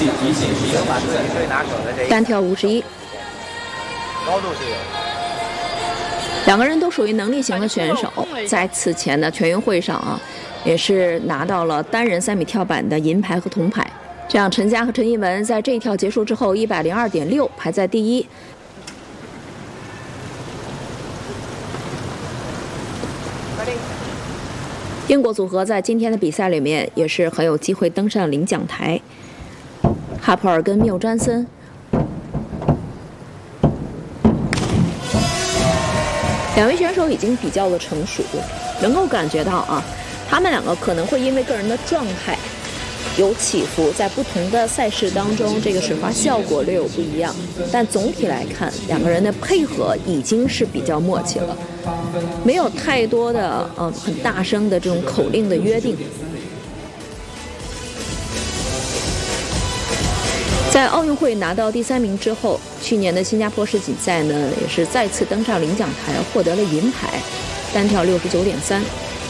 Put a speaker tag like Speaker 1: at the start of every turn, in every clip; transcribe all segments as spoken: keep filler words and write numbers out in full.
Speaker 1: 单跳五十一，
Speaker 2: 高度是有。
Speaker 1: 两个人都属于能力型的选手，在此前的全运会上啊，也是拿到了单人三米跳板的银牌和铜牌。这样，陈佳和陈艺文在这一跳结束之后，一百零二点六排在第一。英国组合在今天的比赛里面也是很有机会登上领奖台。哈珀尔跟缪詹森，两位选手已经比较的成熟，能够感觉到啊，他们两个可能会因为个人的状态有起伏，在不同的赛事当中，这个水花效果略有不一样。但总体来看，两个人的配合已经是比较默契了，没有太多的呃很大声的这种口令的约定。在奥运会拿到第三名之后，去年的新加坡世锦赛呢，也是再次登上领奖台，获得了银牌，单跳六十九点三。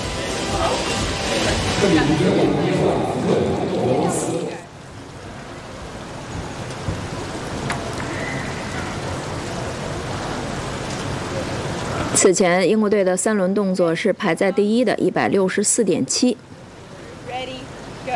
Speaker 1: 此前，英国队的三轮动作是排在第一的，一百六十四点七。Ready, go.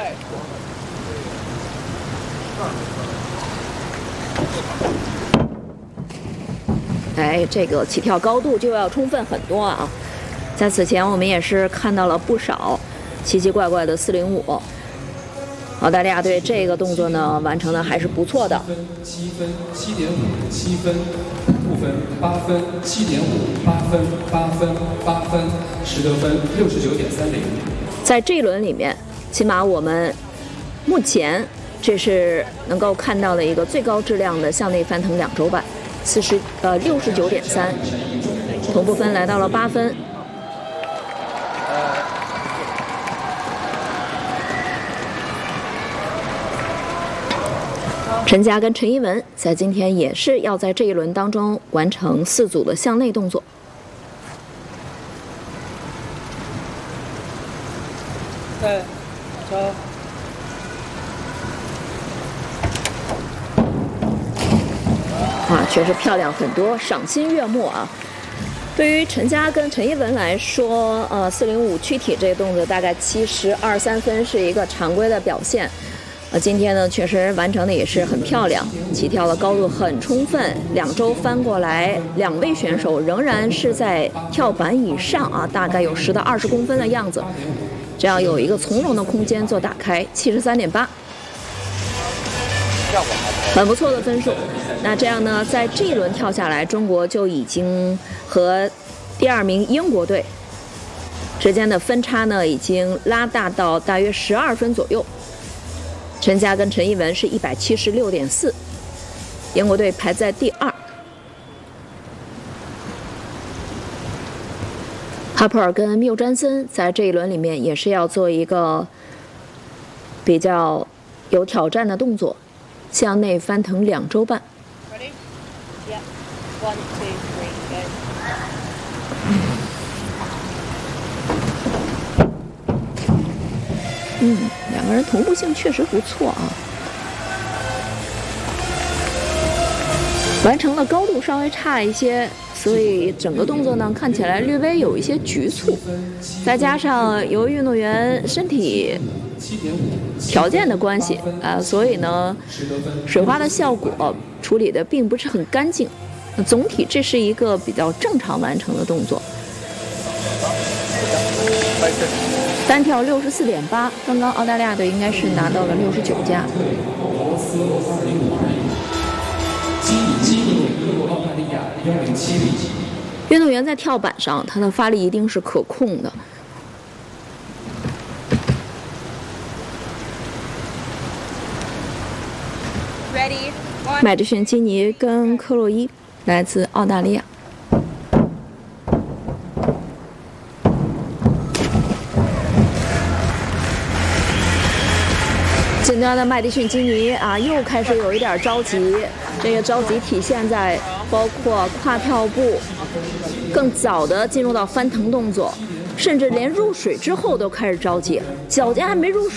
Speaker 1: 哎，这个起跳高度就要充分很多啊！在此前，我们也是看到了不少奇奇怪怪的四零五。澳大利亚队这个动作呢，完成的还是不错的。
Speaker 3: 七分，七点五，七分，五分，八分，七点五，八分，八分，八分，十得分，六十九点三零。
Speaker 1: 在这一轮里面，起码我们目前这是能够看到的一个最高质量的向内翻腾两轴板。四十呃六十九点三，同步分来到了八分。陈佳跟陈艺文在今天也是要在这一轮当中完成四组的向内动作。
Speaker 2: 对，走。
Speaker 1: 啊，确实漂亮很多，赏心悦目啊！对于陈佳跟陈艺文来说，呃，四零五躯体这个动作大概七十二三分是一个常规的表现。呃，今天呢，确实完成的也是很漂亮，起跳的高度很充分，两周翻过来，两位选手仍然是在跳板以上啊，大概有十到二十公分的样子，这样有一个从容的空间做打开，七十三点八。很不错的分数。那这样呢，在这一轮跳下来，中国就已经和第二名英国队之间的分差呢，已经拉大到大约十二分左右。陈佳跟陈艺文是一百七十六点四，英国队排在第二。哈珀尔跟缪詹森在这一轮里面也是要做一个比较有挑战的动作。向内翻腾两周半。嗯，两个人同步性确实不错啊。完成的高度稍微差一些，所以整个动作呢看起来略微有一些局促。再加上由于运动员身体条件的关系啊、呃，所以呢，水花的效果处理的并不是很干净。总体这是一个比较正常完成的动作。单跳六十四点八，刚刚澳大利亚队应该是拿到了六十九加。运动员在跳板上，他的发力一定是可控的。麦迪逊基尼跟克洛伊来自澳大利亚。紧张的麦迪逊基尼啊，又开始有一点着急。这个着急体现在包括跨跳步更早的进入到翻腾动作，甚至连入水之后都开始着急，脚尖还没入水。